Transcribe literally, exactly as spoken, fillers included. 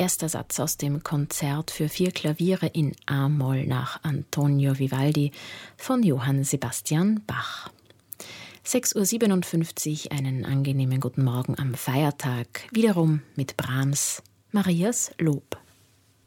erster Satz aus dem Konzert für vier Klaviere in A-Moll nach Antonio Vivaldi von Johann Sebastian Bach. sechs Uhr siebenundfünfzig, einen angenehmen guten Morgen am Feiertag, wiederum mit Brahms, Marias Lob.